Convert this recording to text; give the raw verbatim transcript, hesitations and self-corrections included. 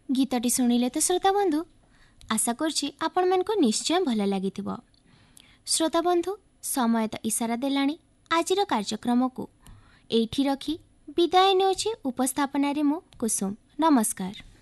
गीतटी शुणिले तो श्रोता बंधु आशा करछि आपण मानक निश्चय भल लगी। श्रोता बंधु समय तो इशारा देलानी आजिर कार्यक्रम को एठी रखी विदाय नेउछि। उपस्थापन रे मु कुसुम। नमस्कार।